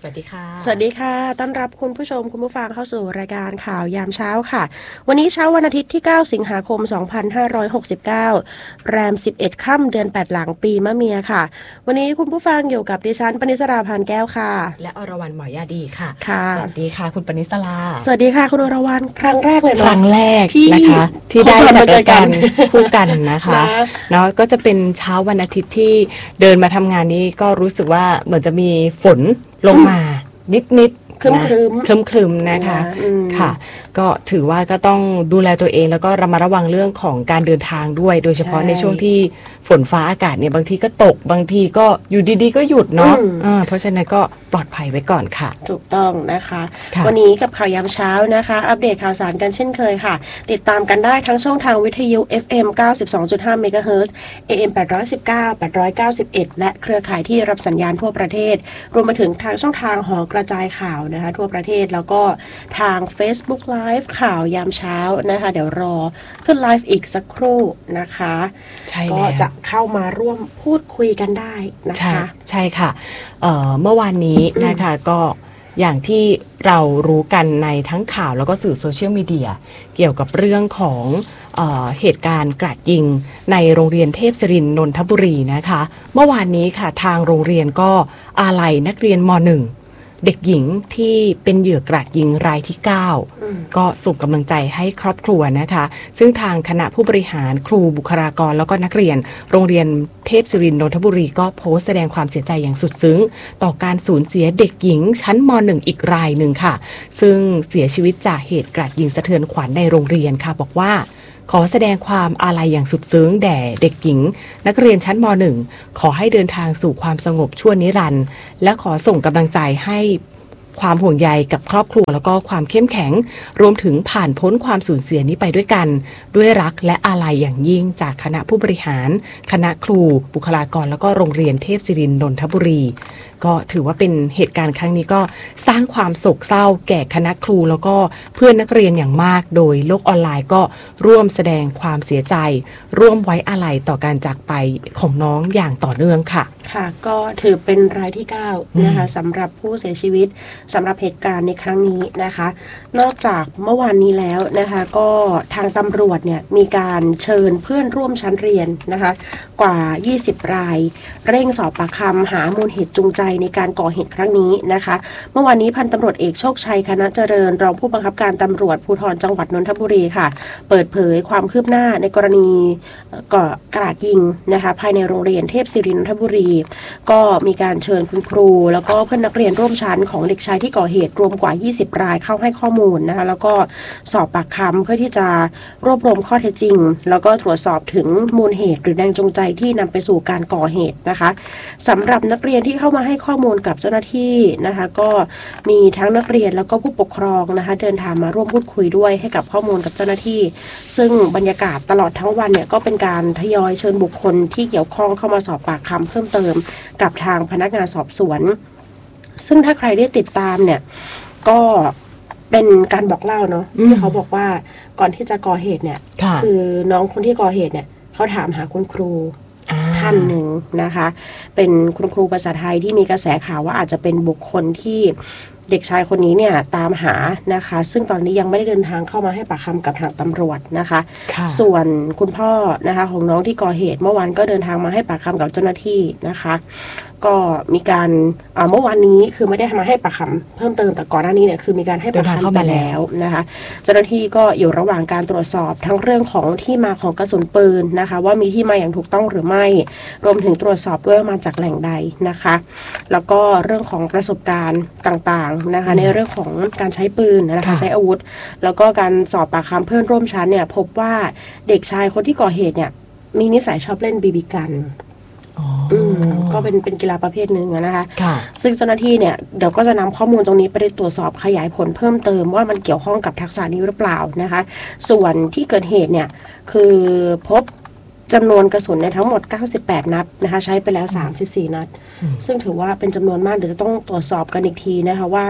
วัสดีค่ะสวัสดีค่ะต้อนรับคุณผู้ชมคุณผู้ฟังเข้าสู่รายการข่าวยามเช้าค่ะวันนี้เช้าวันอาทิตย์ที่9สิงหาคม2569แรม11ค่ำเดือน8หลังปีมะเมียค่ะวันนี้คุณผู้ฟังอยู่กับดิฉันปณิสราพานแก้วค่ะและอรวรรณหมอยาดีค่ะค่ะสวัสดีค่ะคุณปณิสราสวัสดีค่ะคุณอรวรรณครั้งแรกเลยเนาะครั้งแรกนะคะที่ได้จัดรายการคู่กันนะคะเนาะก็จะเป็นเช้าวันอาทิตย์ที่เดินมาทำงานนี้ก็รู้สึกว่าเหมือนจะมีฝนลงมานิดครึ้มๆนะคะค่ะก็ถือว่าก็ต้องดูแลตัวเองแล้วก็ระมัดระวังเรื่องของการเดินทางด้วยโดยเฉพาะในช่วงที่ฝนฟ้าอากาศเนี่ยบางทีก็ตกบางทีก็อยู่ดีๆก็หยุดเนาะเพราะฉะนั้นก็ปลอดภัยไว้ก่อนค่ะถูกต้องนะคะวันนี้กับข่าวยามเช้านะคะอัปเดตข่าวสารกันเช่นเคยค่ะติดตามกันได้ทั้งช่องทางวิทยุ FM 92.5 MHz AM 819 891และเครือข่ายที่รับสัญญาณทั่วประเทศรวมไปถึงทางช่องทางหอกระจายข่าวนะคะทั่วประเทศแล้วก็ทาง Facebook Live ข่าวยามเช้านะคะเดี๋ยวรอขึ้นไลฟ์อีกสักครู่นะคะก็จะเข้ามาร่วมพูดคุยกันได้นะคะใช่ค่ะเมื่อวานนี้นะคะก็อย่างที่เรารู้กันในทั้งข่าวแล้วก็สื่อโซเชียลมีเดียเกี่ยวกับเรื่องของเหตุการณ์กราดยิงในโรงเรียนเทพศิรินทร์นนทบุรีนะคะเมื่อวานนี้ค่ะทางโรงเรียนก็อาลัยนักเรียนม.1เด็กหญิงที่เป็นเหยื่อกราดยิงรายที่9ก็ส่งกำลังใจให้ครอบครัวนะคะซึ่งทางคณะผู้บริหารครูบุคลากรแล้วก็นักเรียนโรงเรียนเทพศิรินทร์นนทบุรีก็โพสต์แสดงความเสียใจอย่างสุดซึ้งต่อการสูญเสียเด็กหญิงชั้นม.1 อีกรายหนึ่งค่ะซึ่งเสียชีวิตจากเหตุกราดยิงสะเทือนขวัญในโรงเรียนค่ะบอกว่าขอแสดงความอาลัยอย่างสุดซึ้งแด่เด็กหญิงนักเรียนชั้นม.1 ขอให้เดินทางสู่ความสงบชั่วนิรันดร์และขอส่งกำลังใจให้ความห่วงใยกับครอบครัวแล้วก็ความเข้มแข็งรวมถึงผ่านพ้นความสูญเสียนี้ไปด้วยกันด้วยรักและอาลัยอย่างยิ่งจากคณะผู้บริหารคณะครูบุคลากรแล้วก็โรงเรียนเทพศิรินทร์นนทบุรีก็ถือว่าเป็นเหตุการณ์ครั้งนี้ก็สร้างความโศกเศร้าแก่คณะครูแล้วก็เพื่อนนักเรียนอย่างมากโดยโลกออนไลน์ก็ร่วมแสดงความเสียใจร่วมไว้อาลัยต่อการจากไปของน้องอย่างต่อเนื่องค่ะค่ะก็ถือเป็นรายที่9นะคะสำหรับผู้เสียชีวิตสำหรับเหตุการณ์ในครั้งนี้นะคะนอกจากเมื่อวานนี้แล้วนะคะก็ทางตำรวจเนี่ยมีการเชิญเพื่อนร่วมชั้นเรียนนะคะกว่า20รายเร่งสอบปากคำหามูลเหตุจูงใจในการก่อเหตุครั้งนี้นะคะเมื่อวานนี้พันตำรวจเอกโชคชัยคณะเจริญรองผู้บังคับการตำรวจภูธรจังหวัดนนทบุรีค่ะเปิดเผยความคืบหน้าในกรณีกราดยิงนะคะภายในโรงเรียนเทพศิรินทร์นนทบุรีก็มีการเชิญคุณครูแล้วก็เพื่อนนักเรียนร่วมชั้นของเด็กชายที่ก่อเหตุรวมกว่า20รายเข้าให้ข้อมูลนะคะแล้วก็สอบปากคำเพื่อที่จะรวบรวมข้อเท็จจริงแล้วก็ตรวจสอบถึงมูลเหตุหรือแรงจูงใจที่นำไปสู่การก่อเหตุนะคะสำหรับนักเรียนที่เข้ามาให้ข้อมูลกับเจ้าหน้าที่นะคะก็มีทั้งนักเรียนแล้วก็ผู้ปกครองนะคะเดินทางมาร่วมพูดคุยด้วยให้กับข้อมูลกับเจ้าหน้าที่ซึ่งบรรยากาศตลอดทั้งวันเนี่ยก็เป็นการทยอยเชิญบุคคลที่เกี่ยวข้องเข้ามาสอบปากคำเพิ่มเติมกับทางพนักงานสอบสวนซึ่งถ้าใครได้ติดตามเนี่ยก็เป็นการบอกเล่าเนาะที่เขาบอกว่าก่อนที่จะก่อเหตุเนี่ยคือน้องคนที่ก่อเหตุเนี่ยเขาถามหาคุณครูท่านหนึ่งนะคะเป็นคุณครูภาษาไทยที่มีกระแสข่าวว่าอาจจะเป็นบุคคลที่เด็กชายคนนี้เนี่ยตามหานะคะซึ่งตอนนี้ยังไม่ได้เดินทางเข้ามาให้ปากคำกับทางตำรวจนะคะส่วนคุณพ่อนะคะของน้องที่ก่อเหตุเมื่อวานก็เดินทางมาให้ปากคำกับเจ้าหน้าที่นะคะก็มีการเมื่อวานนี้คือไม่ได้มาให้ปากคำเพิ่มเติมแต่ก่อนหน้านี้เนี่ยคือมีการให้ปากคำไปแล้วนะคะเจ้าหน้าที่ก็อยู่ระหว่างการตรวจสอบทั้งเรื่องของที่มาของกระสุนปืนนะคะว่ามีที่มาอย่างถูกต้องหรือไม่รวมถึงตรวจสอบด้วยว่ามาจากแหล่งใดนะคะแล้วก็เรื่องของประสบการณ์ต่างๆนะคะในเรื่องของการใช้ปืนนะคะใช้อาวุธแล้วก็การสอบปากคำเพื่อนร่วมชั้นเนี่ยพบว่าเด็กชายคนที่ก่อเหตุเนี่ยมีนิสัยชอบเล่นบีบีกันก็เป็นกีฬาประเภทหนึ่งนะคะซึ่งเจ้าหน้าที่เนี่ยเดี๋ยวก็จะนำข้อมูลตรงนี้ไปตรวจสอบขยายผลเพิ่มเติมว่ามันเกี่ยวข้องกับทักษะนี้หรือเปล่านะคะส่วนที่เกิดเหตุเนี่ยคือพบจำนวนกระสุนในทั้งหมด98นัดนะคะใช้ไปแล้ว34นัดซึ่งถือว่าเป็นจำนวนมากเดี๋ยวจะต้องตรวจสอบกันอีกทีนะคะว่า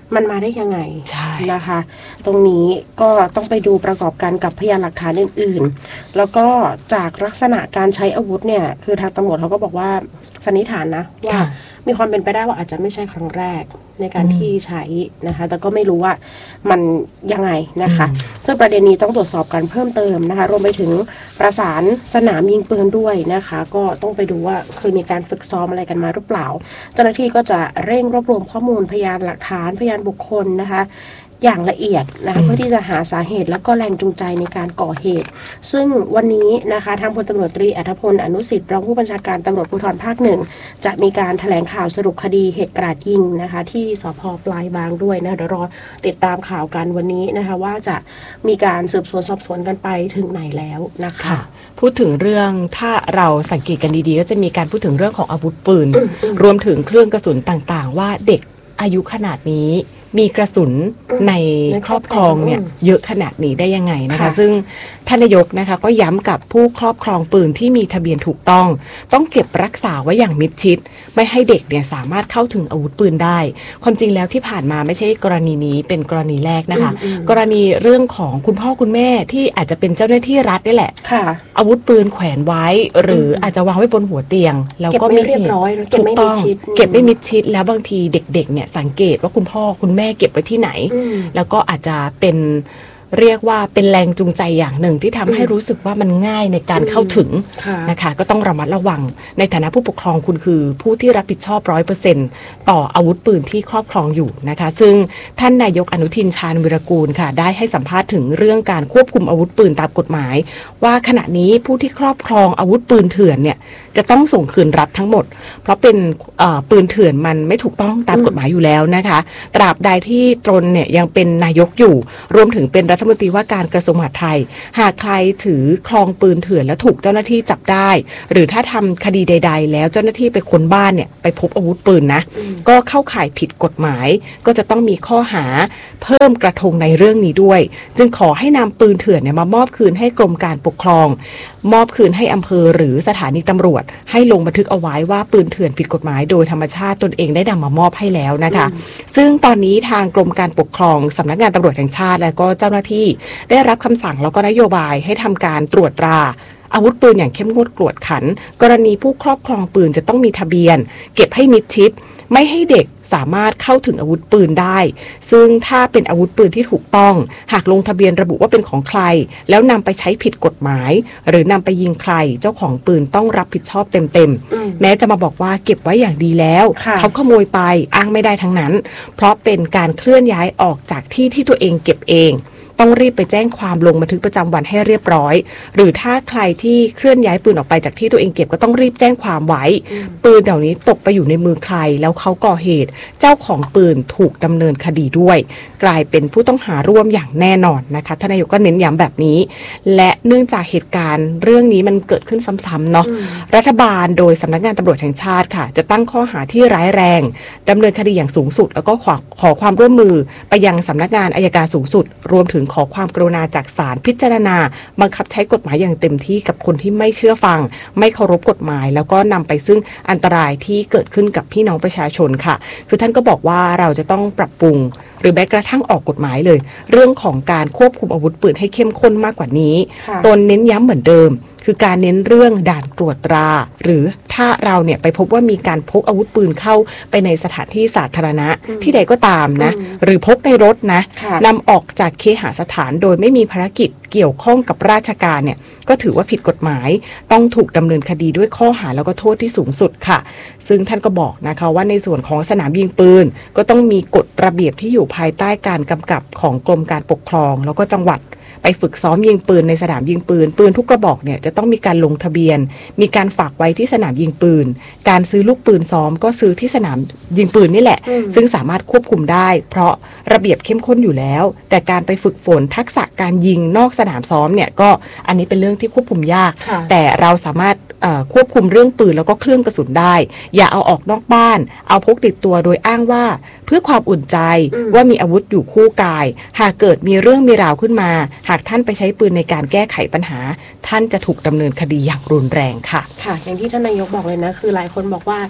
มันมาได้ยังไงใช่นะคะ ตรงนี้ก็ต้องไปดูประกอบกันกับพยานหลักฐานอื่นๆแล้วก็จากลักษณะการใช้อาวุธเนี่ยคือทางตำรวจเขาก็บอกว่าสันนิษฐานนะว่ามีความเป็นไปได้ว่าอาจจะไม่ใช่ครั้งแรกในการที่ใช้นะคะแต่ก็ไม่รู้ว่ามันยังไงนะคะซึ่งประเด็นนี้ต้องตรวจสอบกันเพิ่มเติมนะคะรวมไปถึงประสานสนามยิงปืนด้วยนะคะก็ต้องไปดูว่าเคยมีการฝึกซ้อมอะไรกันมาหรือเปล่าเจ้าหน้าที่ก็จะเร่งรวบรวมข้อมูลพยานหลักฐานพยานบุคคลนะคะอย่างละเอียดนะคะเพื่อที่จะหาสาเหตุและก็แรงจูงใจในการก่อเหตุซึ่งวันนี้นะคะทางพลตำรวจตรีอัธพลอนุสิทธิ์รองผู้บัญชาการตำรวจภูธรภาคหนึ่งจะมีการแถลงข่าวสรุปคดีเหตุกราดยิงนะคะที่สภ.ปลายบางด้วยนะเดี๋ยวรอติดตามข่าวกันวันนี้นะคะว่าจะมีการสืบสวนสอบสวนกันไปถึงไหนแล้วนะคะพูดถึงเรื่องถ้าเราสังเกตกันดีๆก็จะมีการพูดถึงเรื่องของอาวุธปืนรวมถึงเครื่องกระสุนต่างๆว่าเด็กอายุขนาดนี้มีกระสุนในครอบครองเนี่ยเยอะขนาดนี้ได้ยังไงนะคะซึ่งท่านนายกนะคะก็ย้ำกับผู้ครอบครองปืนที่มีทะเบียนถูกต้องเก็บรักษาไว้อย่างมิดชิดไม่ให้เด็กเนี่ยสามารถเข้าถึงอาวุธปืนได้ความจริงแล้วที่ผ่านมาไม่ใช่กรณีนี้เป็นกรณีแรกนะคะกรณีเรื่องของคุณพ่อคุณแม่ที่อาจจะเป็นเจ้าหน้าที่รัฐนี่แหละอาวุธปืนแขวนไว้หรืออาจจะวางไว้บนหัวเตียงแล้วก็ไม่เรียบร้อยเก็บไม่มิดชิดแล้วบางทีเด็กๆเนี่ยสังเกตว่าคุณพ่อคุณแม่เก็บไว้ที่ไหนแล้วก็อาจจะเป็นเรียกว่าเป็นแรงจูงใจอย่างหนึ่งที่ทำให้รู้สึกว่ามันง่ายในการเข้าถึงนะคะก็ต้องระมัดระวังในฐานะผู้ปกครองคุณคือผู้ที่รับผิดชอบ 100% ต่ออาวุธปืนที่ครอบครองอยู่นะคะซึ่งท่านนายกอนุทินชาญวิรากูลค่ะได้ให้สัมภาษณ์ถึงเรื่องการควบคุมอาวุธปืนตามกฎหมายว่าขณะนี้ผู้ที่ครอบครองอาวุธปืนเถื่อนเนี่ยจะต้องส่งคืนรัฐทั้งหมดเพราะเป็นปืนเถื่อนมันไม่ถูกต้องตามกฎหมายอยู่แล้วนะคะตราบใดที่ตนเนี่ยยังเป็นนายกอยู่รวมถึงเป็นรัฐมนตรีว่าการกระทรวงมหาดไทยหากใครถือครองปืนเถื่อนและถูกเจ้าหน้าที่จับได้หรือถ้าทำคดีใดๆแล้วเจ้าหน้าที่ไปค้นบ้านเนี่ยไปพบอาวุธปืนนะก็เข้าข่ายผิดกฎหมายก็จะต้องมีข้อหาเพิ่มกระทงในเรื่องนี้ด้วยจึงขอให้นำปืนเถื่อนเนี่ยมามอบคืนให้กรมการปกครองมอบคืนให้อำเภอหรือสถานีตำรวจให้ลงบันทึกเอาไว้ว่าปืนเถื่อนผิดกฎหมายโดยธรรมชาติตนเองได้นำมามอบให้แล้วนะคะซึ่งตอนนี้ทางกรมการปกครองสำนักงานตำรวจแห่งชาติและก็เจ้าหน้าที่ได้รับคำสั่งแล้วก็นโยบายให้ทำการตรวจตราอาวุธปืนอย่างเข้มงวดกวดขันกรณีผู้ครอบครองปืนจะต้องมีทะเบียนเก็บให้มิดชิดไม่ให้เด็กสามารถเข้าถึงอาวุธปืนได้ซึ่งถ้าเป็นอาวุธปืนที่ถูกต้องหากลงทะเบียนระบุว่าเป็นของใครแล้วนำไปใช้ผิดกฎหมายหรือนำไปยิงใครเจ้าของปืนต้องรับผิดชอบเต็มๆแม้จะมาบอกว่าเก็บไว้อย่างดีแล้วเขาขโมยไปอ้างไม่ได้ทั้งนั้นเพราะเป็นการเคลื่อนย้ายออกจากที่ที่ตัวเองเก็บเองต้องรีบไปแจ้งความลงบันทึกประจำวันให้เรียบร้อยหรือถ้าใครที่เคลื่อนย้ายปืนออกไปจากที่ตัวเองเก็บก็ต้องรีบแจ้งความไว้ปืนเหล่านี้ตกไปอยู่ในมือใครแล้วเขาก่อเหตุเจ้าของปืนถูกดำเนินคดีด้วยกลายเป็นผู้ต้องหาร่วมอย่างแน่นอนนะคะทนายกก็เน้นย้ำแบบนี้และเนื่องจากเหตุการณ์เรื่องนี้มันเกิดขึ้นซ้ำๆเนาะรัฐบาลโดยสำนักงานตำรวจแห่งชาติค่ะจะตั้งข้อหาที่ร้ายแรงดำเนินคดีอย่างสูงสุดแล้วก็ขอความร่วมมือไปยังสำนักงานอัยการสูงสุดรวมถึงขอความกรุณาจากศาลพิจารณาบังคับใช้กฎหมายอย่างเต็มที่กับคนที่ไม่เชื่อฟังไม่เคารพกฎหมายแล้วก็นำไปซึ่งอันตรายที่เกิดขึ้นกับพี่น้องประชาชนค่ะคือท่านก็บอกว่าเราจะต้องปรับปรุงหรือแม้กระทั่งออกกฎหมายเลยเรื่องของการควบคุมอาวุธปืนให้เข้มข้นมากกว่านี้ตนเน้นย้ำเหมือนเดิมคือการเน้นเรื่องด่านตรวจตราหรือถ้าเราเนี่ยไปพบว่ามีการพกอาวุธปืนเข้าไปในสถานที่สาธารณะที่ใดก็ตามนะหรือพกในรถนะนำออกจากเคหสถานโดยไม่มีภารกิจเกี่ยวข้องกับราชการเนี่ยก็ถือว่าผิดกฎหมายต้องถูกดำเนินคดีด้วยข้อหาแล้วก็โทษที่สูงสุดค่ะซึ่งท่านก็บอกนะคะว่าในส่วนของสนามยิงปืนก็ต้องมีกฎระเบียบที่อยู่ภายใต้การกำกับของกรมการปกครองแล้วก็จังหวัดไปฝึกซ้อมยิงปืนในสนามยิงปืนทุกกระบอกเนี่ยจะต้องมีการลงทะเบียนมีการฝากไว้ที่สนามยิงปืนการซื้อลูกปืนซ้อมก็ซื้อที่สนามยิงปืนนี่แหละซึ่งสามารถควบคุมได้เพราะระเบียบเข้มข้นอยู่แล้วแต่การไปฝึกฝนทักษะการยิงนอกสนามซ้อมเนี่ยก็อันนี้เป็นเรื่องที่ควบคุมยากแต่เราสามารถควบคุมเรื่องปืนแล้วก็เครื่องกระสุนได้อย่าเอาออกนอกบ้านเอาพกติดตัวโดยอ้างว่าเพื่อความอุ่นใจว่ามีอาวุธอยู่คู่กายหากเกิดมีเรื่องมีราวขึ้นมาหากท่านไปใช้ปืนในการแก้ไขปัญหาท่านจะถูกดำเนินคดีอย่างรุนแรงค่ะค่ะอย่างที่ท่านนายกบอกเลยนะคือหลายคนบอกว่า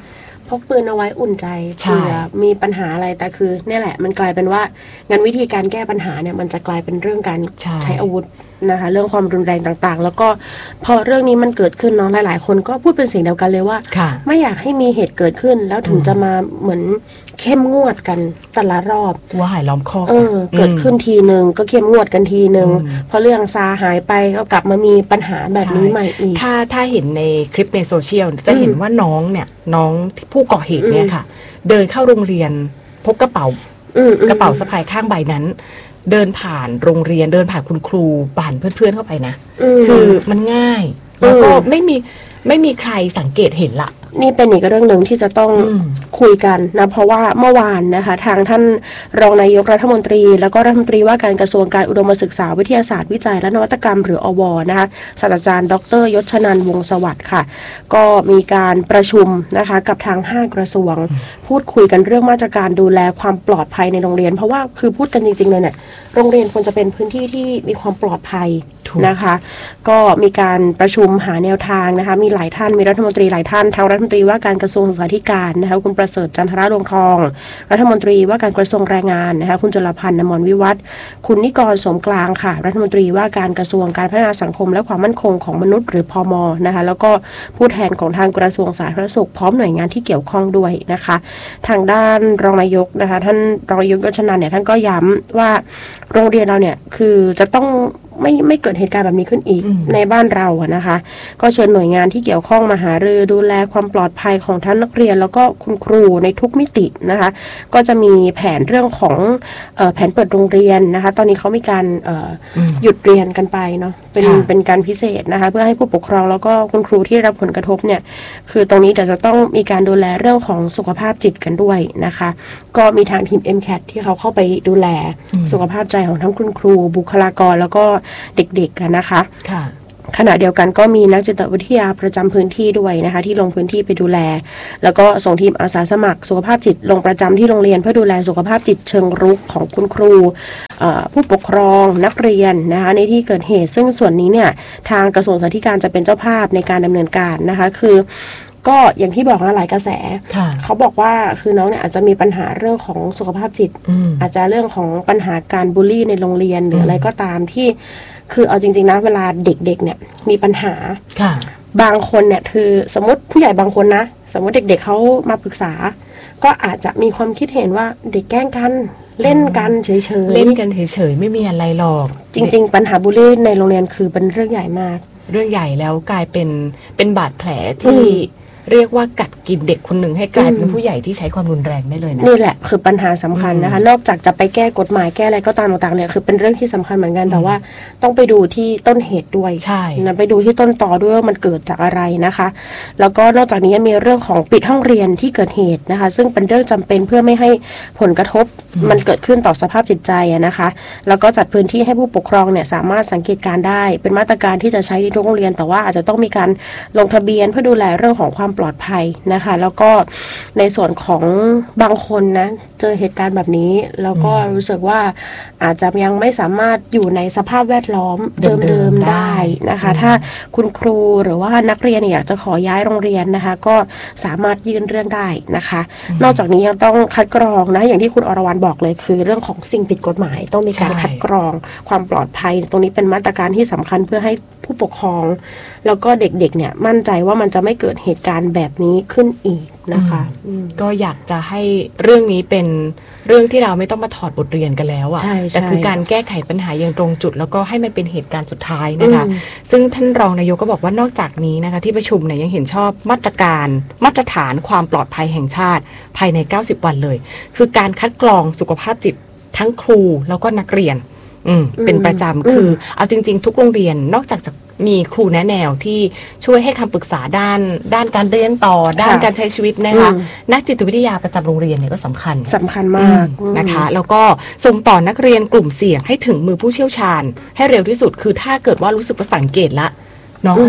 พกปืนเอาไว้อุ่นใจใช่เผื่อมีปัญหาอะไรแต่คือเนี่ยแหละมันกลายเป็นว่างั้นวิธีการแก้ปัญหาเนี่ยมันจะกลายเป็นเรื่องการใช้อาวุธนะคะเรื่องความรุนแรงต่างๆแล้วก็พอเรื่องนี้มันเกิดขึ้นเนาะหลายๆคนก็พูดเป็นเสียงเดียวกันเลยว่าไม่อยากให้มีเหตุเกิดขึ้นแล้วถึงจะมาเหมือนเข้มงวดกันแต่ละรอบว่าหายล้อมคอกเกิดขึ้นทีนึงก็เข้มงวดกันทีนึงพอเรื่องซาหายไปก็กลับมามีปัญหาแบบนี้ใหม่อีกถ้าเห็นในคลิปในโซเชียลจะเห็นว่าน้องผู้ก่อเหตุเนี่ยค่ะเดินเข้าโรงเรียนพกกระเป๋าสะพายข้างใบนั้นเดินผ่านโรงเรียนเดินผ่านคุณครูผ่านเพื่อนๆเข้าไปนะคือมันง่ายแล้วก็ไม่มีใครสังเกตเห็นละนี่เป็นอีกเรื่องหนึ่งที่จะต้องคุยกันนะเพราะว่าเมื่อวานนะคะทางท่านรองนายกรัฐมนตรีแล้วก็รัฐมนตรีว่าการกระทรวงการอุดมศึกษาวิทยาศาสตร์วิจัยและนวัตกรรมหรืออวนะคะศาสตราจารย์ดร.ยศนันท์วงศ์สวัสดิ์ค่ะก็มีการประชุมนะคะกับทาง5กระทรวงพูดคุยกันเรื่องมาตรการดูแลความปลอดภัยในโรงเรียนเพราะว่าคือพูดกันจริงๆเลยเนี่ยโรงเรียนควรจะเป็นพื้นที่ที่มีความปลอดภัยนะคะก็มีการประชุมหาแนวทางนะคะมีหลายท่านมีรัฐมนตรีหลายท่านทั้งรัฐมนตรีว่าการกระทรวงศึกษาธิการนะคะคุณประเสริฐจันทรดวงทองรัฐมนตรีว่าการกระทรวงแรงงานนะคะคุณจุลพันธ์ อมรวิวัฒน์คุณนิกร สมกลางค่ะรัฐมนตรีว่าการกระทรวงการพัฒนาสังคมและความมั่นคงของมนุษย์หรือพม.นะคะแล้วก็ผู้แทนของทางกระทรวงสาธารณสุขพร้อมหน่วยงานที่เกี่ยวข้องด้วยนะคะทางด้านรองนายกนะคะท่านรองนายกยศนันท์เนี่ยท่านก็ย้ำว่าโรงเรียนเราเนี่ยคือจะต้องไม่เกิดเหตุการณ์แบบนี้ขึ้นอีกในบ้านเราอะนะคะก็เชิญหน่วยงานที่เกี่ยวข้องมาหารือดูแลความปลอดภัยของท่านนักเรียนแล้วก็คุณครูในทุกมิตินะคะก็จะมีแผนเรื่องของแผนเปิดโรงเรียนนะคะตอนนี้เขามีการหยุดเรียนกันไปเนาะเป็นการพิเศษนะคะเพื่อให้ผู้ปกครองแล้วก็คุณครูที่รับผลกระทบเนี่ยคือตรงนี้เดี๋ยวจะต้องมีการดูแลเรื่องของสุขภาพจิตกันด้วยนะคะก็มีทางทีม MCAT ที่เขาเข้าไปดูแลสุขภาพใจของทั้งคุณครูบุคลากรแล้วก็เด็กๆกันนะคะขณะเดียวกันก็มีนักจิตวิทยาประจำพื้นที่ด้วยนะคะที่ลงพื้นที่ไปดูแลแล้วก็ส่งทีมอาสาสมัครสุขภาพจิตลงประจำที่โรงเรียนเพื่อดูแลสุขภาพจิตเชิงรุกของคุณครูผู้ปกครองนักเรียนนะคะในที่เกิดเหตุซึ่งส่วนนี้เนี่ยทางกระทรวงศึกษาธิการจะเป็นเจ้าภาพในการดำเนินการนะคะคือก็อย่างที่บอกนะหลายกระแสเขาบอกว่าคือน้องเนี่ยอาจจะมีปัญหาเรื่องของสุขภาพจิตอาจจะเรื่องของปัญหาการบูลลี่ในโรงเรียนหรืออะไรก็ตามที่คือเอาจริงๆนะเวลาเด็กๆเนี่ยมีปัญหาบางคนเนี่ยคือสมมติผู้ใหญ่บางคนนะสมมติเด็กๆเขามาปรึกษาก็อาจจะมีความคิดเห็นว่าเด็กแกล้งกันเล่นกันเฉยๆเล่นกันเฉยๆไม่มีอะไรหรอกจริงๆปัญหาบูลลี่ในโรงเรียนคือเป็นเรื่องใหญ่มากเรื่องใหญ่แล้วกลายเป็นบาดแผลที่เรียกว่ากัดกินเด็กคนหนึ่งให้กลายเป็นผู้ใหญ่ที่ใช้ความรุนแรงได้เลยนะนี่แหละคือปัญหาสำคัญนะคะนอกจากจะไปแก้กฎหมายแก้อะไรก็ตามต่างๆเนี่ยคือเป็นเรื่องที่สำคัญเหมือนกันแต่ว่าต้องไปดูที่ต้นเหตุด้วยใช่นะไปดูที่ต้นตอด้วยว่ามันเกิดจากอะไรนะคะแล้วก็นอกจากนี้มีเรื่องของปิดห้องเรียนที่เกิดเหตุนะคะซึ่งเป็นเรื่องจำเป็นเพื่อไม่ให้ผลกระทบมันเกิดขึ้นต่อสภาพจิตใจนะคะแล้วก็จัดพื้นที่ให้ผู้ปกครองเนี่ยสามารถสังเกตการได้เป็นมาตรการที่จะใช้ในทุกโรงเรียนแต่ว่าอาจจะต้องมีการลงทะเบียนเพื่อดูแลเรื่องของความปลอดภัยนะคะแล้วก็ในส่วนของบางคนนะเจอเหตุการณ์แบบนี้แล้วก็รู้สึกว่าอาจจะยังไม่สามารถอยู่ในสภาพแวดล้อมเดิมๆได้นะคะถ้าคุณครูหรือว่านักเรียนอยากจะขอย้ายโรงเรียนนะคะก็สามารถยื่นเรื่องได้นะคะนอกจากนี้ยังต้องคัดกรองนะอย่างที่คุณอรวรรณบอกเลยคือเรื่องของสิ่งผิดกฎหมายต้องมีการคัดกรองความปลอดภัยตรงนี้เป็นมาตรการที่สำคัญเพื่อให้ผู้ปกครองแล้วก็เด็กๆเนี่ยมั่นใจว่ามันจะไม่เกิดเหตุการณ์แบบนี้ขึ้นอีกนะคะก็อยากจะให้เรื่องนี้เป็นเรื่องที่เราไม่ต้องมาถอดบทเรียนกันแล้วอ่ะแต่คือการแก้ไขปัญหาอย่างตรงจุดแล้วก็ให้มันเป็นเหตุการณ์สุดท้ายนะคะซึ่งท่านรองนายกก็บอกว่านอกจากนี้นะคะที่ประชุมเนี่ยยังเห็นชอบมาตรฐานความปลอดภัยแห่งชาติภายใน90วันเลยคือการคัดกรองสุขภาพจิตทั้งครูแล้วก็นักเรียนเป็นประจำคือเอาจริงๆทุกโรงเรียนนอกจากจะมีครูแนะแนวที่ช่วยให้คำปรึกษาด้านการเรียนต่อด้านการใช้ชีวิตนะคะนักจิตวิทยาประจำโรงเรียนเนี่ยก็สำคัญมากนะคะแล้วก็ส่งต่อนักเรียนกลุ่มเสี่ยงให้ถึงมือผู้เชี่ยวชาญให้เร็วที่สุดคือถ้าเกิดว่ารู้สึกว่าสังเกตละน้องแบบ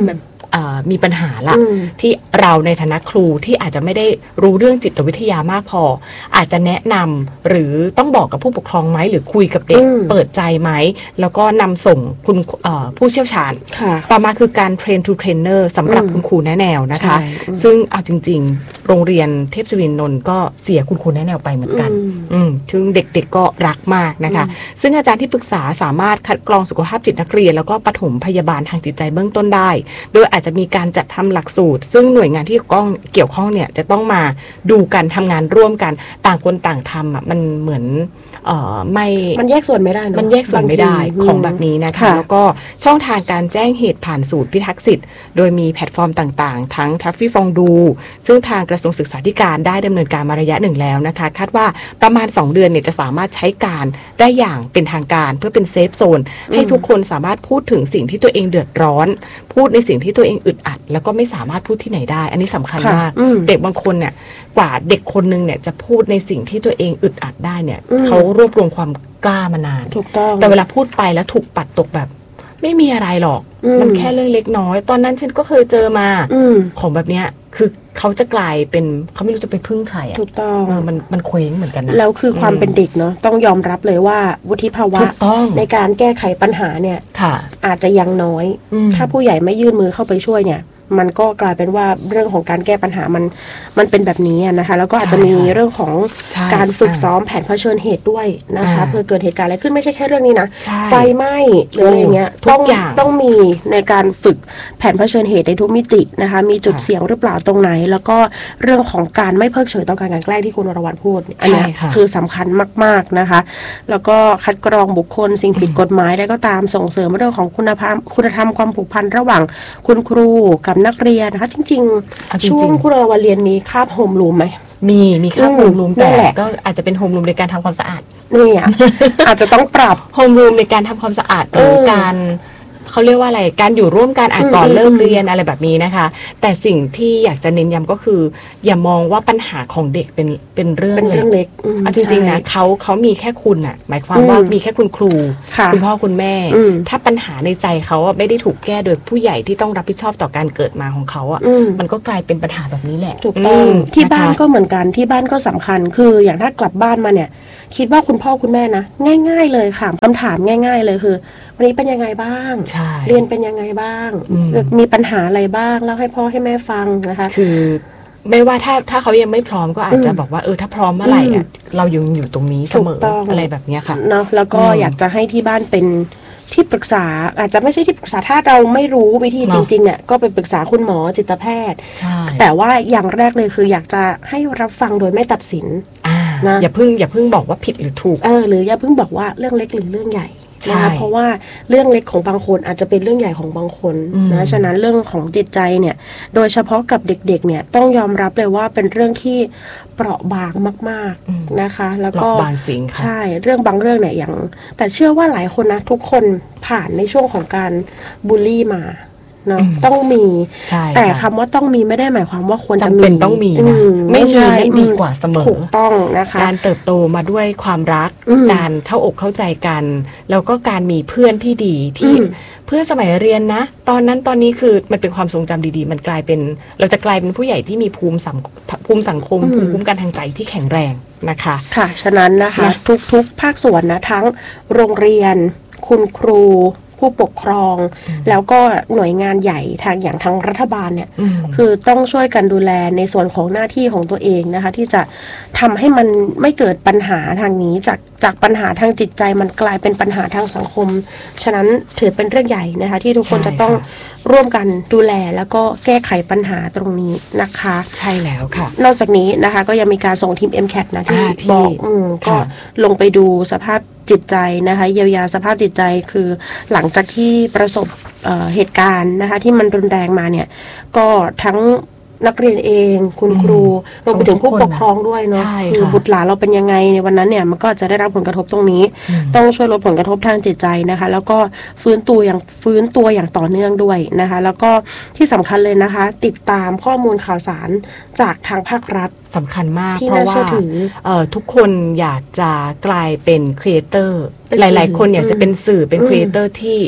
มีปัญหาละที่เราในฐานะครูที่อาจจะไม่ได้รู้เรื่องจิตวิทยามากพออาจจะแนะนำหรือต้องบอกกับผู้ปกครองไหมหรือคุยกับเด็กเปิดใจไหมแล้วก็นำส่งคุณผู้เชี่ยวชาญต่อมาคือการเทรนทูเทรนเนอร์สำหรับคุณครูแนะแนวนะคะซึ่งเอาจริงๆโรงเรียนเทพศิรินนท์ก็เสียคุณครูแนะแนวไปเหมือนกันซึ่งเด็กๆก็รักมากนะคะซึ่งอาจารย์ที่ปรึกษาสามารถคัดกรองสุขภาพจิตนักเรียนแล้วก็ปฐมพยาบาลทางจิตใจเบื้องต้นได้โดยอาจจะมีการจัดทำหลักสูตรซึ่งหน่วยงานที่เกี่ยวข้องเนี่ยจะต้องมาดูกันทำงานร่วมกันต่างคนต่างทำมันเหมือนไม่มันแยกส่วนไม่ได้เนอะมันแยกส่วนไม่ได้ของแบบนี้นะคะแล้วก็ช่องทางการแจ้งเหตุผ่านศูนย์พิทักษ์สิทธิ์โดยมีแพลตฟอร์มต่างๆทั้งทัฟฟี่ฟองดูซึ่งทางกระทรวงศึกษาธิการได้ดำเนินการมาระยะหนึ่งแล้วนะคะคาดว่าประมาณ2 เดือนเนี่ยจะสามารถใช้การได้อย่างเป็นทางการเพื่อเป็นเซฟโซนให้ทุกคนสามารถพูดถึงสิ่งที่ตัวเองเดือดร้อนพูดในสิ่งที่ตัวเองอึดอัดแล้วก็ไม่สามารถพูดที่ไหนได้อันนี้สำคัญมากเด็กบางคนเนี่ยกว่าเด็กคนนึงเนี่ยจะพูดในสิ่งที่ตัวเองอึดอัดได้เนี่ยเขารวบรวมความกล้ามานานถูกต้องแต่เวลาพูดไปแล้วถูกปัดตกแบบไม่มีอะไรหรอกมันแค่เรื่องเล็กน้อยตอนนั้นฉันก็เคยเจอมาของแบบเนี้ยคือเขาจะกลายเป็นเขาไม่รู้จะไปพึ่งใครอ่ะถูกต้องมันเคว้งเหมือนกันนะแล้วคือความเป็นเด็กเนาะต้องยอมรับเลยว่าวุฒิภาวะในการแก้ไขปัญหาเนี่ยอาจจะยังน้อยถ้าผู้ใหญ่ไม่ยื่นมือเข้าไปช่วยเนี่ยมันก็กลายเป็นว่าเรื่องของการแก้ปัญหามันเป็นแบบนี้นะคะแล้วก็อาจจะมีเรื่องของการฝึกซ้อมแผนเผชิญเหตุด้วยนะคะเพื่อเกิดเหตุการณ์อะไรขึ้นไม่ใช่แค่เรื่องนี้นะไฟไหม้หรืออะไรเงี้ยต้องมีในการฝึกแผนเผชิญเหตุในทุกมิตินะคะมีจุดเสี่ยงหรือเปล่าตรงไหนแล้วก็เรื่องของการไม่เพิกเฉยต่อการกลั่นแกล้งที่คุณวรวรรณพูดอันนี้คือสำคัญมากๆนะคะแล้วก็คัดกรองบุคคลสิ่งผิดกฎหมายแล้วก็ตามส่งเสริมเรื่องของคุณธรรมความผูกพันระหว่างคุณครูกับนักเรียนนะคะจริงๆช่วงคุณวรวรรณเรียนมีคาบโฮมรูมไหมมีคาบโฮมรูมแต่ก็อาจจะเป็นโฮมรูมในการทำความสะอาดนี่อาจจะต้องปรับโฮมรูมในการทำความสะอาดหรือการเขาเรียกว่าอะไรการอยู่ร่วมกันก่อนเริ่มเรียนอะไรแบบนี้นะคะแต่สิ่งที่อยากจะเน้นย้ำก็คืออย่ามองว่าปัญหาของเด็กเป็นเรื่องเล็กจริงๆนะเขามีแค่คุณน่ะหมายความว่ามีแค่คุณครูคุณพ่อคุณแม่ถ้าปัญหาในใจเขาไม่ได้ถูกแก้โดยผู้ใหญ่ที่ต้องรับผิดชอบต่อการเกิดมาของเขามันก็กลายเป็นปัญหาแบบนี้แหละถูกต้องที่บ้านก็เหมือนกันที่บ้านก็สำคัญคืออย่างถ้ากลับบ้านมาเนี่ยคิดว่าคุณพ่อคุณแม่นะง่ายๆเลยค่ะคำถามง่ายๆเลยคือวันนี้เป็นยังไงบ้างเรียนเป็นยังไงบ้างมีปัญหาอะไรบ้างเล่าให้พ่อให้แม่ฟังนะคะคือไม่ว่าถ้าเขายังไม่พร้อมก็อาจจะบอกว่าถ้าพร้อมเมื่อไหร่เราอยู่ตรงนี้เสมออะไรแบบนี้ค่ะเนาะแล้วก็อยากจะให้ที่บ้านเป็นที่ปรึกษาอาจจะไม่ใช่ที่ปรึกษาถ้าเราไม่รู้วิธีจริงๆเนี่ยก็ไปปรึกษาคุณหมอจิตแพทย์แต่ว่าอย่างแรกเลยคืออยากจะให้รับฟังโดยไม่ตัดสินนะอย่าเพิ่งบอกว่าผิดหรือถูกหรืออย่าเพิ่งบอกว่าเรื่องเล็กหรือเรื่องใหญ่นะคะเพราะว่าเรื่องเล็กของบางคนอาจจะเป็นเรื่องใหญ่ของบางคนนะฉะนั้นเรื่องของจิตใจเนี่ยโดยเฉพาะกับเด็กๆเนี่ยต้องยอมรับเลยว่าเป็นเรื่องที่เปราะบางมากๆนะคะแล้วก็บางจริงใช่เรื่องบางเรื่องเนี่ยอย่างแต่เชื่อว่าหลายคนนะทุกคนผ่านในช่วงของการบูลลี่มาเนาะต้องมีแต่คำว่าต้องมีไม่ได้หมายความว่าควรจะมีต้องมีนะไม่ใช่ดีกว่าเสมอถูกต้องนะคะการเติบโตมาด้วยความรักการเข้าอกเข้าใจกันแล้วก็การมีเพื่อนที่ดีที่เพื่อนสมัยเรียนนะตอนนั้นตอนนี้คือมันเป็นความทรงจำดีๆมันกลายเป็นเราจะกลายเป็นผู้ใหญ่ที่มีภูมิสังคมภูมิคุ้มกันทางใจที่แข็งแรงนะคะค่ะฉะนั้นนะคะทุกภาคส่วนนะทั้งโรงเรียนคุณครูผู้ปกครองแล้วก็หน่วยงานใหญ่อย่างทางรัฐบาลเนี่ยคือต้องช่วยกันดูแลในส่วนของหน้าที่ของตัวเองนะคะที่จะทำให้มันไม่เกิดปัญหาทางนี้จากปัญหาทางจิตใจมันกลายเป็นปัญหาทางสังคมฉะนั้นถือเป็นเรื่องใหญ่นะคะที่ทุกคนจะต้องร่วมกันดูแลแล้วก็แก้ไขปัญหาตรงนี้นะคะใช่แล้วค่ะนอกจากนี้นะคะก็ยังมีการส่งทีม MCAT นะที่บอกก็ลงไปดูสภาพจิตใจนะคะเยียวยาสภาพจิตใจคือหลังจากที่ประสบเหตุการณ์นะคะที่มันรุนแรงมาเนี่ยก็ทั้งนักเรียนเองคุณครูรวมไปถึงผู้ปกครองด้วยเนาะคือบุตรหลานเราเป็นยังไงในวันนั้นเนี่ยมันก็จะได้รับผลกระทบตรงนี้ต้องช่วยลดผลกระทบทางจิตใจนะคะแล้วก็ฟื้นตัวอย่างต่อเนื่องด้วยนะคะแล้วก็ที่สำคัญเลยนะคะติดตามข้อมูลข่าวสารจากทางภาครัฐสำคัญมากเพราะว่าทุกคนอยากจะกลายเป็นครีเอเตอร์หลายๆคนอยากจะเป็นสื่อเป็นครีเอเตอร์ที่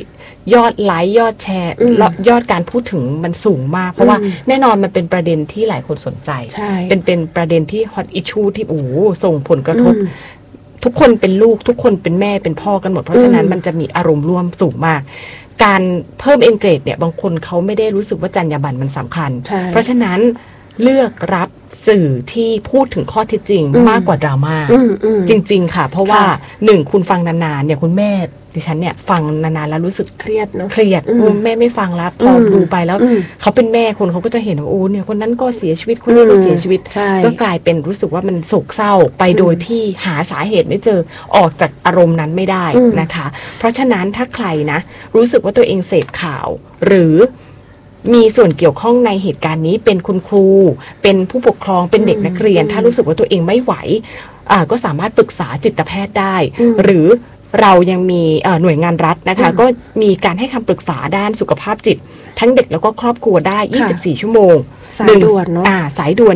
ยอดไลค์ยอดแชร์ยอดการพูดถึงมันสูงมากเพราะว่าแน่นอนมันเป็นประเด็นที่หลายคนสนใจเป็นประเด็นที่ฮอตอิชชูที่ส่งผลกระทบทุกคนเป็นลูกทุกคนเป็นแม่เป็นพ่อกันหมดเพราะฉะนั้นมันจะมีอารมณ์ร่วมสูงมากการเพิ่ม engage เนี่ยบางคนเขาไม่ได้รู้สึกว่าจรรยาบรรณมันสำคัญเพราะฉะนั้นเลือกรับสื่อที่พูดถึงข้อเท็จจริงมากกว่าดราม่าจริงๆค่ะเพราะว่า1คุณฟังนานๆเนี่ยคุณแม่ดิฉันเนี่ยฟังนานๆแล้วรู้สึกเครียดเนาะแม่ไม่ฟังแล้วพอดูไปแล้วเขาเป็นแม่คนเขาก็จะเห็นว่าเนี่ยคนนั้นก็เสียชีวิตคนนี้ก็เสียชีวิตก็กลายเป็นรู้สึกว่ามันโศกเศร้าไปโดยที่หาสาเหตุไม่เจอออกจากอารมณ์นั้นไม่ได้นะคะเพราะฉะนั้นถ้าใครนะรู้สึกว่าตัวเองเสพข่าวหรือมีส่วนเกี่ยวข้องในเหตุการณ์นี้เป็นคุณครูเป็นผู้ปกครองเป็นเด็กนักเรียนถ้ารู้สึกว่าตัวเองไม่ไหวก็สามารถปรึกษาจิตแพทย์ได้หรือเรายังมีหน่วยงานรัฐนะคะก็มีการให้คำปรึกษาด้านสุขภาพจิตทั้งเด็กแล้วก็ครอบครัวได้24ชั่วโมงสายด่วนเนาะสายด่วน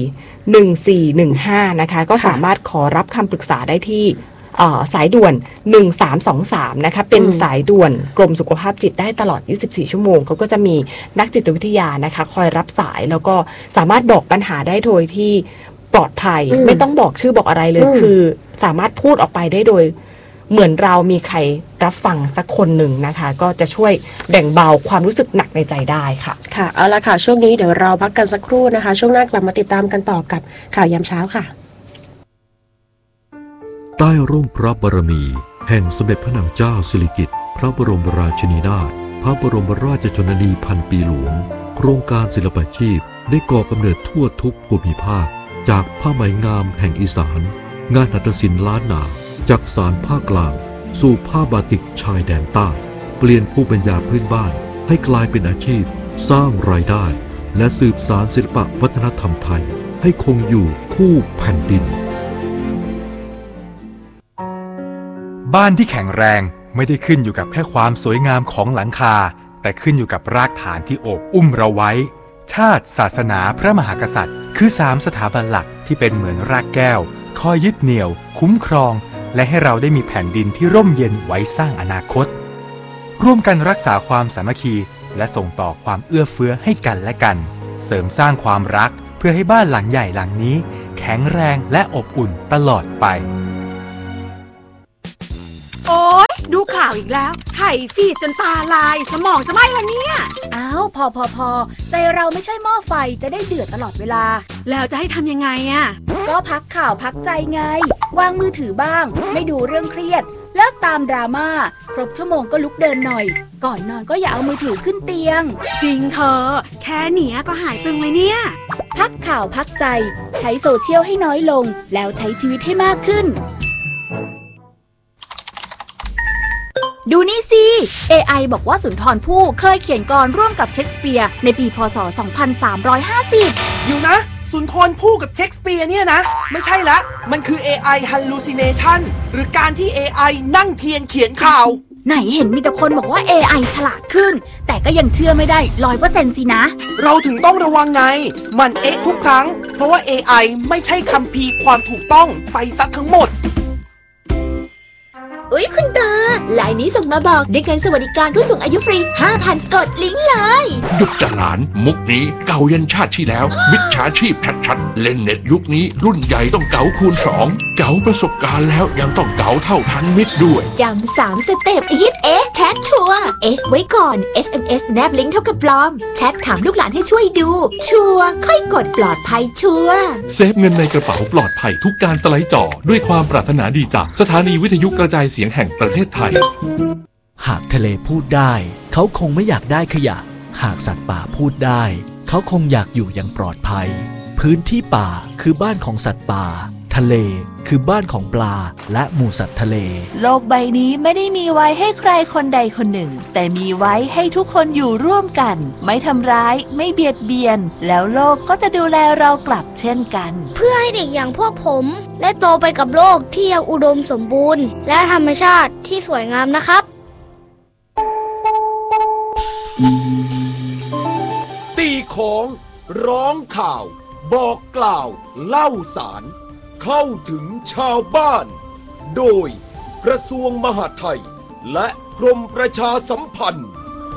1415นะคะก็สามารถขอรับคำปรึกษาได้ที่สายด่วน1323นะคะเป็นสายด่วนกรมสุขภาพจิตได้ตลอด24ชั่วโมงเขาก็จะมีนักจิตวิทยานะคะคอยรับสายแล้วก็สามารถบอกปัญหาได้โดยที่ปลอดภัยไม่ต้องบอกชื่อบอกอะไรเลยคือสามารถพูดออกไปได้โดยเหมือนเรามีใครรับฟังสักคนหนึ่งนะคะก็จะช่วยแบ่งเบาความรู้สึกหนักในใจได้ค่ะค่ะเอาละค่ะช่วงนี้เดี๋ยวเราพักกันสักครู่นะคะช่วงหน้ากลับมาติดตามกันต่อกับข่าวยามเช้าค่ะใต้ร่มพระบารมีแห่งสมเด็จพระนางเจ้าสิริกิติ์พระบรมราชินีนาถพระบรมราชชนนีพันปีหลวงโครงการศิลปาชีพได้ก่อกำเนิดทั่วทุกภูมิภาคจากผ้าไหมงามแห่งอีสานงานหัตถศิลป์ล้านนาจากสารภาคกลางสู่ผ้าบาติกชายแดนใต้เปลี่ยนภูมิปัญญาพื้นบ้านให้กลายเป็นอาชีพสร้างรายได้และสืบสานศิลปวัฒนธรรมไทยให้คงอยู่คู่แผ่นดินบ้านที่แข็งแรงไม่ได้ขึ้นอยู่กับแค่ความสวยงามของหลังคาแต่ขึ้นอยู่กับรากฐานที่โอบอุ้มเราไว้ชาติศาสนาพระมหากษัตริย์คือ3สถาบันหลักที่เป็นเหมือนรากแก้วคอยยึดเหนี่ยวคุ้มครองและให้เราได้มีแผ่นดินที่ร่มเย็นไว้สร้างอนาคตร่วมกันรักษาความสามัคคีและส่งต่อความเอื้อเฟื้อให้กันและกันเสริมสร้างความรักเพื่อให้บ้านหลังใหญ่หลังนี้แข็งแรงและอบอุ่นตลอดไปโอ๊ยดูข่าวอีกแล้วไถฟีดจนตาลายสมองจะไหม้ละเนี่ยอ้าวพอใจเราไม่ใช่หม้อไฟจะได้เดือดตลอดเวลาแล้วจะให้ทำยังไงอ่ะก็พักข่าวพักใจไงวางมือถือบ้างไม่ดูเรื่องเครียดเลิกตามดราม่าครบชั่วโมงก็ลุกเดินหน่อยก่อนนอนก็อย่าเอามือถือขึ้นเตียงจริงเธอแค่เนี้ยก็หายตึงเลยเนี่ยพักข่าวพักใจใช้โซเชียลให้น้อยลงแล้วใช้ชีวิตให้มากขึ้นดูนี่สิ AI บอกว่าสุนทรภู่เคยเขียนกลร่วมกับเชคสเปียร์ในปีพ.ศ. 2350 อยู่นะสุนทรภู่กับเชคสเปียร์เนี่ยนะไม่ใช่ละมันคือ AI hallucination หรือการที่ AI นั่งเทียนเขียนข่าวไหนเห็นมีแต่คนบอกว่า AI ฉลาดขึ้นแต่ก็ยังเชื่อไม่ได้ 100% สินะเราถึงต้องระวังไงมันทุกครั้งเพราะว่า AI ไม่ใช่คัมภีร์ความถูกต้องไปซะทั้งหมดอุ๊ยคุณตาไลน์นี้ส่งมาบอกได้เงินสวัสดิการผู้สูงอายุฟรี 5,000 กดลิงก์เลยหยุดจะหลานมุกนี้เก่ายันชาติที่แล้วมิจฉาชีพชัดๆเล่นเน็ตยุคนี้รุ่นใหญ่ต้องเก๋าคูณ2เก๋าประสบการณ์แล้วยังต้องเก๋าเท่าทันมิตรด้วยจำ3สเต็ปแชทชัวร์ไว้ก่อน SMS แนบลิงก์เท่ากับปลอมแชทถามลูกหลานให้ช่วยดูชัวร์ค่อยกดปลอดภัยชัวร์เซฟเงินในกระเป๋าปลอดภัยทุกการสไลด์จอด้วยความปรารถนาดีจากสถานีวิทยุกระจายเสียงแห่งประเทศไทยหากทะเลพูดได้เขาคงไม่อยากได้ขยะหากสัตว์ป่าพูดได้เขาคงอยากอยู่อย่างปลอดภัยพื้นที่ป่าคือบ้านของสัตว์ป่าทะเลคือบ้านของปลาและหมู่สัตว์ทะเลโลกใบนี้ไม่ได้มีไว้ให้ใครคนใดคนหนึ่งแต่มีไว้ให้ทุกคนอยู่ร่วมกันไม่ทำร้ายไม่เบียดเบียนแล้วโลกก็จะดูแลเรากลับเช่นกันเพื่อให้เด็กอย่างพวกผมได้โตไปกับโลกที่ยังอุดมสมบูรณ์และธรรมชาติที่สวยงามนะครับตีของร้องข่าวบอกกล่าวเล่าสารเข้าถึงชาวบ้านโดยกระทรวงมหาดไทยและกรมประชาสัมพันธ์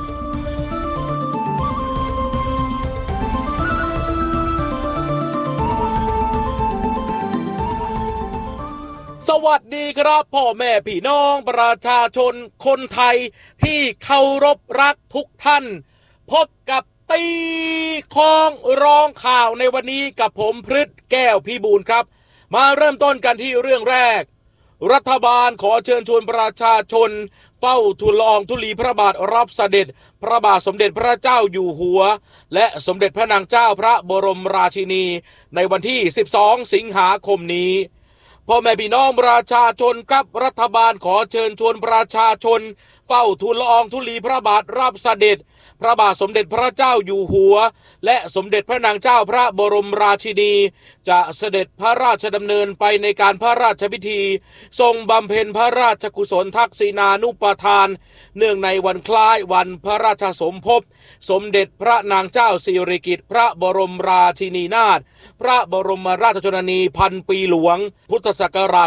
สวัสดีครับพ่อแม่พี่น้องประชาชนคนไทยที่เคารพรักทุกท่านพบกับตีคองร้องข่าวในวันนี้กับผมพฤทธิ์แก้วพิบูลครับมาเริ่มต้นกันที่เรื่องแรกรัฐบาลขอเชิญชวนประชาชนเฝ้าทูลละอองธุลีพระบาทรับเสด็จพระบาทสมเด็จพระเจ้าอยู่หัวและสมเด็จพระนางเจ้าพระบรมราชินีในวันที่12สิงหาคมนี้พ่อแม่พี่น้องประชาชนครับรัฐบาลขอเชิญชวนประชาชนเฝ้าทูลละอองธุลีพระบาทรับเสด็จพระบาทสมเด็จพระเจ้าอยู่หัวและสมเด็จพระนางเจ้าพระบรมราชินีจะเสด็จพระราชดำเนินไปในการพระราชพิธีทรงบำเพ็ญพระราชกุศลทักษิณานุปทานเนื่องในวันคล้ายวันพระราชสมภพสมเด็จพระนางเจ้าสิริกิติ์พระบรมราชินีนาถพระบรมราชชนนีพันปีหลวงพุทธศักราช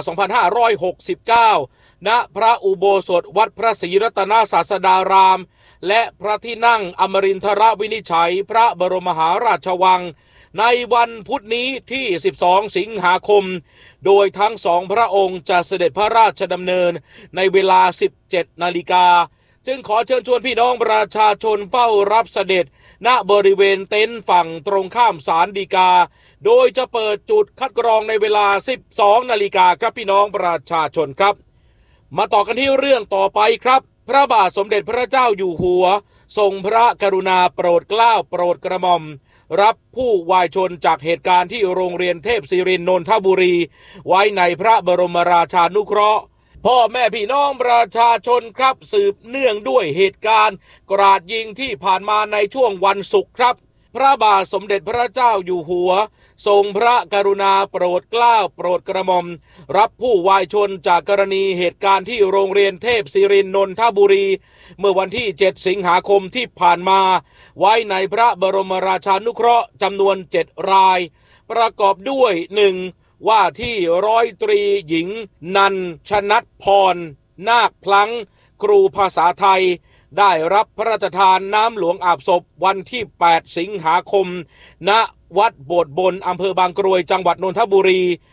2569 ณ พระอุโบสถวัดพระศรีรัตนศาสดารามและพระที่นั่งอมรินทรวินิจฉัยพระบรมมหาราชวังในวันพุธนี้ที่12สิงหาคมโดยทั้งสองพระองค์จะเสด็จพระราชดำเนินในเวลา 17 นาฬิกาจึงขอเชิญชวนพี่น้องประชาชนเฝ้ารับเสด็จณบริเวณเต็นท์ฝั่งตรงข้ามศาลฎีกาโดยจะเปิดจุดคัดกรองในเวลา 12 นาฬิกาครับพี่น้องประชาชนครับมาต่อกันที่เรื่องต่อไปครับพระบาทสมเด็จพระเจ้าอยู่หัวทรงพระกรุณาโปรดเกล้าโปรดกระหม่อมรับผู้วายชนจากเหตุการณ์ที่โรงเรียนเทพศิรินทร์นนทบุรีไว้ในพระบรมราชานุเคราะห์พ่อแม่พี่น้องประชาชนครับสืบเนื่องด้วยเหตุการณ์กราดยิงที่ผ่านมาในช่วงวันศุกร์ครับพระบาทสมเด็จพระเจ้าอยู่หัวทรงพระกรุณาโปรดเกล้าโปรดกระหม่อมรับผู้วายชนจากกรณีเหตุการณ์ที่โรงเรียนเทพศิรินทร์นนทบุรีเมื่อวันที่7สิงหาคมที่ผ่านมาไว้ในพระบรมราชานุเคราะห์จำนวน7รายประกอบด้วย 1. ว่าที่ร้อยตรีหญิงนันชนัดพรนาคพลั้งครูภาษาไทยได้รับพระราชทานน้ำหลวงอาบศพวันที่8สิงหาคมณวัดโบสถ์บนอำเภอบางกรวยจังหวัดนนทบุรี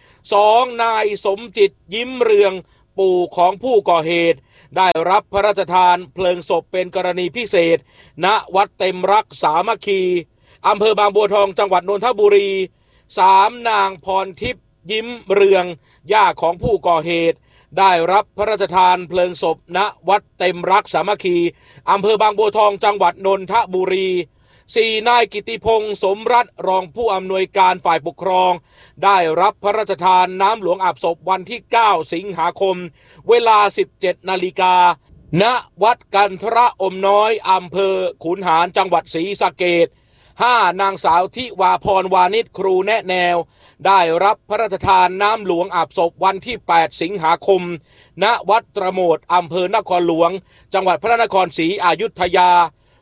2. นายสมจิตยิ้มเรืองปู่ของผู้ก่อเหตุได้รับพระราชทานเพลิงศพเป็นกรณีพิเศษณวัดเต็มรักสามัคคีอำเภอบางบัวทองจังหวัดนนทบุรี 3. นางพรทิพย์ยิ้มเรืองย่าของผู้ก่อเหตุได้รับพระราชทานเพลิงศพณวัดเต็มรักสามัคคีอำเภอบางบัวทองจังหวัดนนทบุรี 4. นายกิติพงษ์สมรัตน์รองผู้อำนวยการฝ่ายปกครองได้รับพระราชทานน้ำหลวงอาบศพวันที่9สิงหาคมเวลา 17 นาฬิกาณวัดกันทรอมน้อยอำเภอขุนหารจังหวัดศรีสะเกษ 5. นางสาวทิวาพรวานิชครูแนะแนวได้รับพระราชทานน้ำหลวงอาบศพวันที่8สิงหาคมณวัดตระโหมดอำเภอนครหลวงจังหวัดพระนครศรีอยุธยา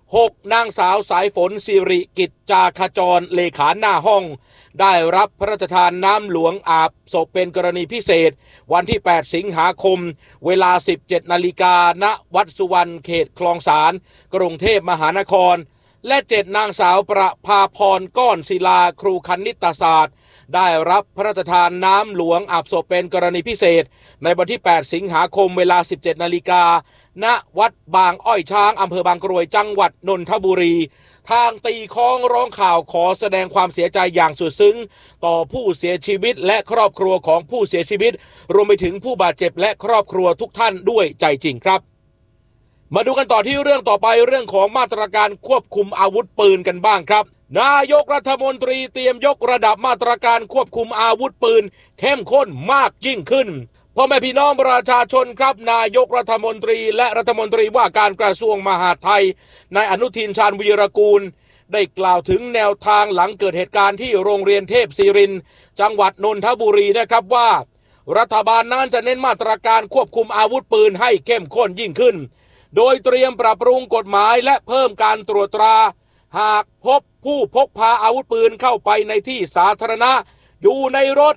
6. นางสาวสายฝนสิริกิจจาขจรเลขาหน้าห้องได้รับพระราชทานน้ำหลวงอาบศพเป็นกรณีพิเศษวันที่8สิงหาคมเวลา 17 นาฬิกาณวัดสุวรรณเขตคลองสานกรุงเทพมหานครและ 7. นางสาวประภาพรก้อนศิลาครูคณิตศาสตร์ได้รับพระราชทานน้ำหลวงอาบศพเป็นกรณีพิเศษในวันที่8สิงหาคมเวลา 17 นาฬิกาณวัดบางอ้อยช้างอำเภอบางกรวยจังหวัดนนทบุรีทางตีค้องร้องข่าวขอแสดงความเสียใจอย่างสุดซึ้งต่อผู้เสียชีวิตและครอบครัวของผู้เสียชีวิตรวมไปถึงผู้บาดเจ็บและครอบครัวทุกท่านด้วยใจจริงครับมาดูกันต่อที่เรื่องต่อไปเรื่องของมาตรการควบคุมอาวุธปืนกันบ้างครับนายกรัฐมนตรีเตรียมยกระดับมาตรการควบคุมอาวุธปืนเข้มข้นมากยิ่งขึ้นพ่อแม่พี่น้องประชาชนครับนายกรัฐมนตรีและรัฐมนตรีว่าการกระทรวงมหาดไทยนายอนุทินชาญวีรกูลได้กล่าวถึงแนวทางหลังเกิดเหตุการณ์ที่โรงเรียนเทพศิรินทร์จังหวัดนนทบุรีนะครับว่ารัฐบาลนั้นจะเน้นมาตรการควบคุมอาวุธปืนให้เข้มข้นยิ่งขึ้นโดยเตรียมปรับปรุงกฎหมายและเพิ่มการตรวจตราหากพบผู้พกพาอาวุธปืนเข้าไปในที่สาธารณะอยู่ในรถ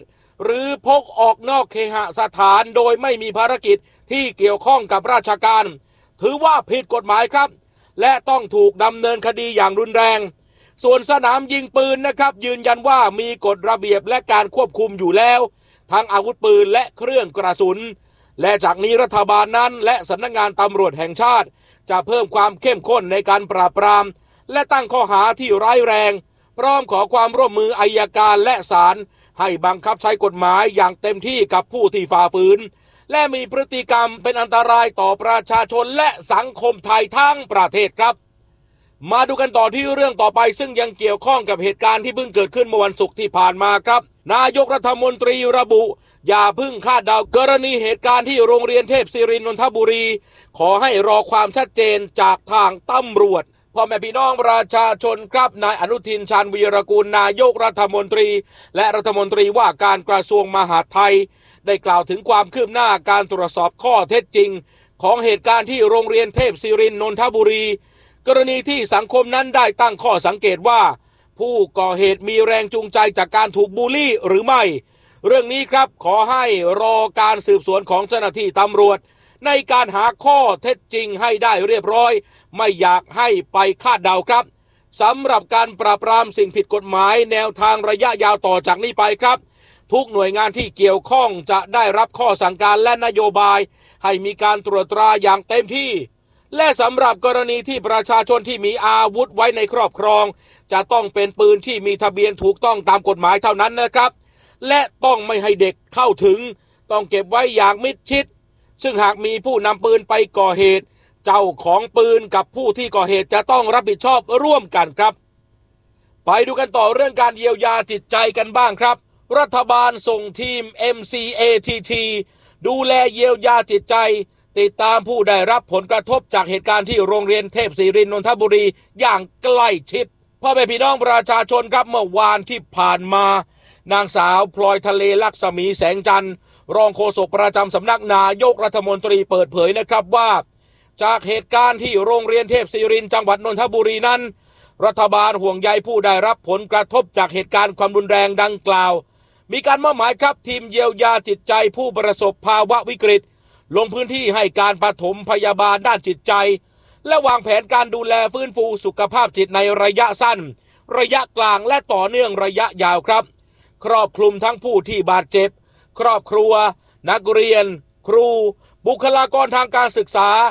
หรือพกออกนอกเคหสถานโดยไม่มีภารกิจที่เกี่ยวข้องกับราชการถือว่าผิดกฎหมายครับและต้องถูกดำเนินคดีอย่างรุนแรงส่วนสนามยิงปืนนะครับยืนยันว่ามีกฎระเบียบและการควบคุมอยู่แล้วทั้งอาวุธปืนและเครื่องกระสุนและจากนี้รัฐบาลนั้นและสำนักงานตำรวจแห่งชาติจะเพิ่มความเข้มข้นในการปราบปรามและตั้งข้อหาที่ร้ายแรงพร้อมขอความร่วมมืออัยการและศาลให้บังคับใช้กฎหมายอย่างเต็มที่กับผู้ที่ฝ่าฝืนและมีพฤติกรรมเป็นอันตรายต่อประชาชนและสังคมไทยทั้งประเทศครับมาดูกันต่อที่เรื่องต่อไปซึ่งยังเกี่ยวข้องกับเหตุการณ์ที่เพิ่งเกิดขึ้นเมื่อวันศุกร์ที่ผ่านมาครับนายกรัฐมนตรีระบุอย่าพึ่งคาดเดากรณีเหตุการณ์ที่โรงเรียนเทพศิรินทร์นนทบุรีขอให้รอความชัดเจนจากทางตำรวจพ่อแม่พี่น้องประชาชนครับนายอนุทินชาญวีรกูลนายกรัฐมนตรีและรัฐมนตรีว่าการกระทรวงมหาดไทยได้กล่าวถึงความคืบหน้าการตรวจสอบข้อเท็จจริงของเหตุการณ์ที่โรงเรียนเทพศิรินทร์นนทบุรีกรณีที่สังคมนั้นได้ตั้งข้อสังเกตว่าผู้ก่อเหตุมีแรงจูงใจจากการถูกบูลลี่หรือไม่เรื่องนี้ครับขอให้รอการสืบสวนของเจ้าหน้าที่ตำรวจในการหาข้อเท็จจริงให้ได้เรียบร้อยไม่อยากให้ไปคาดเดาครับสำหรับการปราบปรามสิ่งผิดกฎหมายแนวทางระยะยาวต่อจากนี้ไปครับทุกหน่วยงานที่เกี่ยวข้องจะได้รับข้อสั่งการและนโยบายให้มีการตรวจตราอย่างเต็มที่และสำหรับกรณีที่ประชาชนที่มีอาวุธไว้ในครอบครองจะต้องเป็นปืนที่มีทะเบียนถูกต้องตามกฎหมายเท่านั้นนะครับและต้องไม่ให้เด็กเข้าถึงต้องเก็บไว้อย่างมิดชิดซึ่งหากมีผู้นำปืนไปก่อเหตุเจ้าของปืนกับผู้ที่ก่อเหตุจะต้องรับผิดชอบร่วมกันครับไปดูกันต่อเรื่องการเยียวยาจิตใจกันบ้างครับรัฐบาลส่งทีม MCATT ดูแลเยียวยาจิตใจติดตามผู้ได้รับผลกระทบจากเหตุการณ์ที่โรงเรียนเทพศิรินทร์นนทบุรีอย่างใกล้ชิดพ่อแม่พี่น้องประชาชนครับเมื่อวานที่ผ่านมานางสาวพลอยทะเลลักษมีแสงจันทร์รองโฆษกประจำสำนักนายกรัฐมนตรีเปิดเผยนะครับว่าจากเหตุการณ์ที่โรงเรียนเทพศิรินทร์จังหวัดนนทบุรีนั้นรัฐบาลห่วงใยผู้ได้รับผลกระทบจากเหตุการณ์ความรุนแรงดังกล่าวมีการมอบหมายครับทีมเยียวยาจิตใจผู้ประสบภาวะวิกฤตลงพื้นที่ให้การปฐมพยาบาลด้านจิตใจและวางแผนการดูแลฟื้นฟูสุขภาพจิตในระยะสั้นระยะกลางและต่อเนื่องระยะยาวครับครอบคลุมทั้งผู้ที่บาดเจ็บครอบครัวนักเรียนครูบุคลากรทางการศึกษา